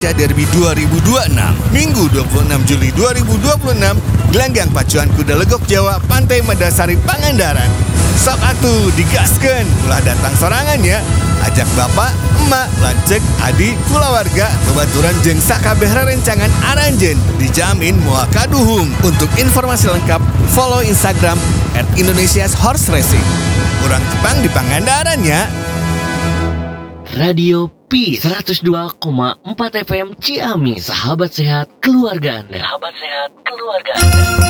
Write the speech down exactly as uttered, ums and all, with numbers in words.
Derby dua ribu dua puluh enam, Minggu dua puluh enam Juli dua ribu dua puluh enam, gelanggang pacuan kuda legok Jawa, Pantai Madasari, Pangandaran. Sok atuh digaskeun, ulah datang sorangannya. Ajak bapak, emak, lancek, adik, kulawarga, babaturan jeung sakabeh rerencangan aranjeun. Dijamin moal kaduhung. Untuk informasi lengkap, follow Instagram at Indonesia's Horse Racing. Urang tepang di Pangandaran ya. Radio P seratus dua koma empat F M Ciamis, sahabat sehat keluarga Anda. Sahabat sehat keluarga Anda.